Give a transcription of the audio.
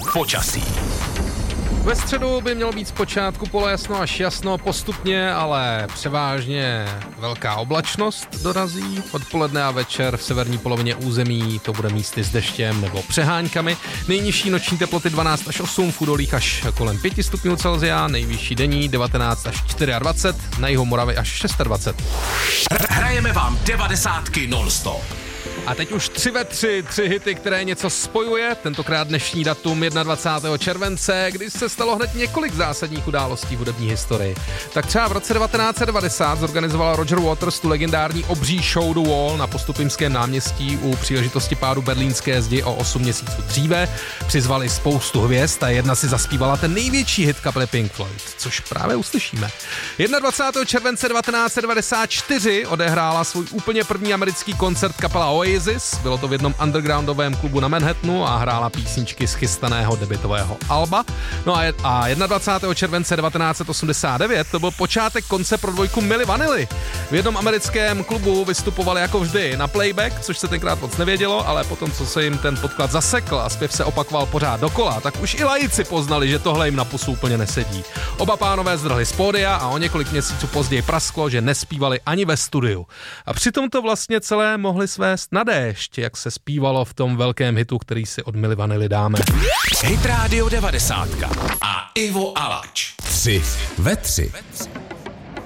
Počasí. Ve středu by mělo být zpočátku polojasno až jasno, postupně, ale převážně velká oblačnost dorazí. Odpoledne a večer v severní polovině území to bude místy s deštěm nebo přeháňkami. Nejnižší noční teploty 12 až 8, v údolích až kolem 5 stupňů Celsia, nejvyšší denní 19 až 24, na jihu Moravy až 26. Hrajeme vám 90 non-stop. A teď už 3 ve 3 hity, které něco spojuje. Tentokrát dnešní datum 21. července, kdy se stalo hned několik zásadních událostí v hudební historii. Tak třeba v roce 1990 zorganizoval Roger Waters tu legendární obří show The Wall na Postupimském náměstí u příležitosti pádu berlínské zdi o 8 měsíců dříve. Přizvali spoustu hvězd a jedna si zaspívala ten největší hit kapely Pink Floyd, což právě uslyšíme. 21. července 1994 odehrála svůj úplně první americký koncert kapela Oasis. Bylo to v jednom undergroundovém klubu na Manhattanu a hrála písničky z chystaného debutového alba. No a 21. července 1989 to byl počátek konce pro dvojku Milli Vanilli. V jednom americkém klubu vystupovali jako vždy na playback, což se tenkrát moc nevědělo, ale potom, co se jim ten podklad zasekl a zpěv se opakoval pořád dokola, tak už i laici poznali, že tohle jim na pusu úplně nesedí. Oba pánové zdrhli z pódia a o několik měsíců později prasklo, že nespívali ani ve studiu. A přitom to vlastně celé mohli svést na déšť, jak se zpívalo v tom velkém hitu, který si od Milli Vanilli dáme. Hit Radio 90 a Ivo Alač. 3 ve 3.